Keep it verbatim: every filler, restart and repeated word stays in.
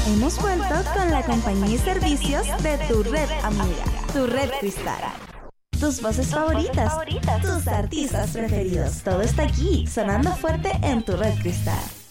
Hemos vuelto con la compañía y servicios de tu red amiga, tu red Cristal. Tus voces favoritas, tus artistas preferidos, todo está aquí, sonando fuerte en tu red Cristal.